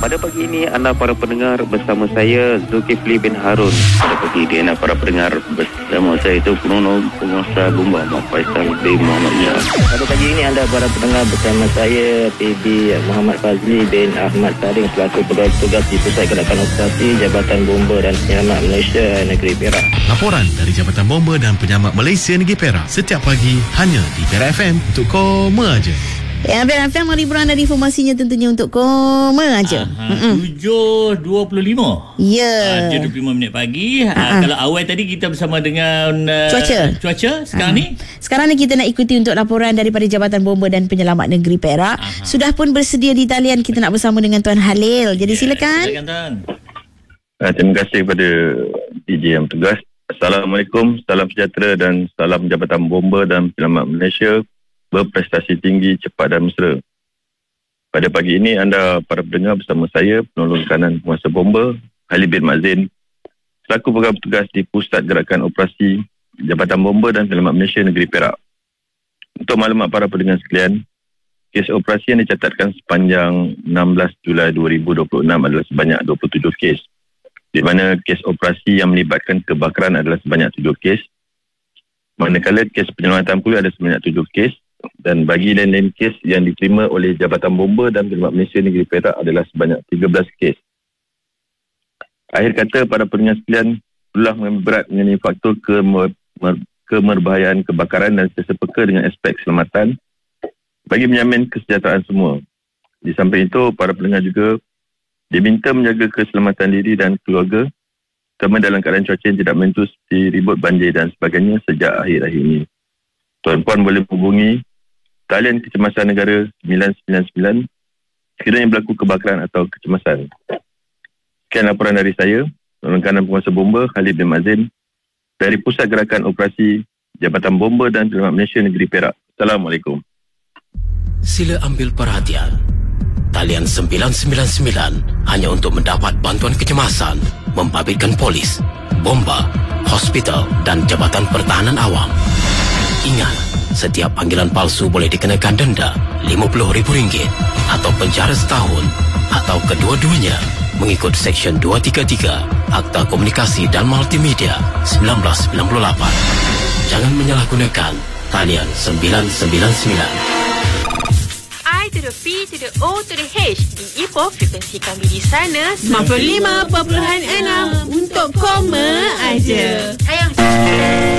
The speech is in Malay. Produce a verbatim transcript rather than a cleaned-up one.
Pada pagi ini anda para pendengar bersama saya Zulkifli bin Harun. Pada pagi ini anda para pendengar bersama saya itu Penolong Penguasa Bomba Muhammad Faisal bin Muhammad Nia. Pada pagi ini anda para pendengar bersama saya P B Muhammad Fazli bin Ahmad Saring selaku pegawai tugas di Pusat Gerakan Operasi Jabatan Bomba dan Penyelamat Malaysia Negeri Perak. Laporan dari Jabatan Bomba dan Penyelamat Malaysia Negeri Perak setiap pagi hanya di Perak F M untuk koma aja. Ya, Perak F M, mari beranda informasinya tentunya untuk koma aja. tujuh dua puluh lima Ya. tujuh dua puluh lima minit pagi. Aa, kalau awal tadi kita bersama dengan uh, Cuaca. Cuaca sekarang Aha. ni. Sekarang ni kita nak ikuti untuk laporan daripada Jabatan Bomba dan Penyelamat Negeri Perak. Aha. Sudah pun bersedia di talian kita nak bersama dengan Tuan Halil. Jadi yeah, silakan. Silakan Tuan. Uh, terima kasih kepada D J yang bertugas. Assalamualaikum, salam sejahtera dan salam Jabatan Bomba dan Penyelamat Malaysia berprestasi tinggi, cepat dan mesra. Pada pagi ini anda para pendengar bersama saya Penolong Kanan Penguasa Bomba Khalid bin Mazin selaku pegawai petugas di Pusat Gerakan Operasi Jabatan Bomba dan Penyelamat Malaysia Negeri Perak. Untuk maklumat para pendengar sekalian, kes operasi yang dicatatkan sepanjang enam belas Julai dua ribu dua puluh enam adalah sebanyak dua puluh tujuh kes, di mana kes operasi yang melibatkan kebakaran adalah sebanyak tujuh kes, manakala kes penyelamatan pula ada sebanyak tujuh kes, dan bagi lain-lain kes yang diterima oleh Jabatan Bomba dan Penyelamat Malaysia Negeri Perak adalah sebanyak tiga belas kes. Akhir kata, para pendengar sekalian, perlulah mengambil berat mengenai faktor kemer- kemerbahayaan kebakaran dan sesepeka dengan aspek keselamatan bagi menjamin kesejahteraan semua. Di samping itu, para pendengar juga diminta menjaga keselamatan diri dan keluarga, terutama dalam keadaan cuaca yang tidak menentu seperti ribut banjir dan sebagainya sejak akhir-akhir ini. Tuan-puan boleh menghubungi talian kecemasan negara sembilan sembilan sembilan sekiranya berlaku kebakaran atau kecemasan. Sekian laporan dari saya, Penolong Kanan Penguasa Bomba Khalid bin Mazin dari Pusat Gerakan Operasi Jabatan Bomba dan Penyelamat Malaysia Negeri Perak. Assalamualaikum. Sila ambil perhatian. Talian sembilan sembilan sembilan hanya untuk mendapat bantuan kecemasan, membabitkan polis, bomba, hospital dan Jabatan Pertahanan Awam. Ingat, setiap panggilan palsu boleh dikenakan denda lima puluh ribu ringgit atau penjara setahun atau kedua-duanya mengikut Seksyen dua tiga tiga Akta Komunikasi dan Multimedia seribu sembilan ratus sembilan puluh lapan. Jangan menyalahgunakan talian sembilan sembilan sembilan. I to the P to the O to the H. Di Ipoh, frekuensi kami di sana sembilan puluh lima perpuluhan enam untuk koma aja. Sayang.